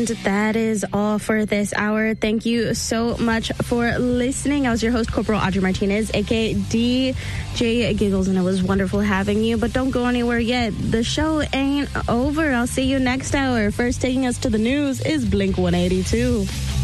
And that is all for this hour. Thank you so much for listening. I was your host, Corporal Audrey Martinez, aka DJ Giggles, and it was wonderful having you. But don't go anywhere yet. The show ain't over. I'll see you next hour. First taking us to the news is Blink 182.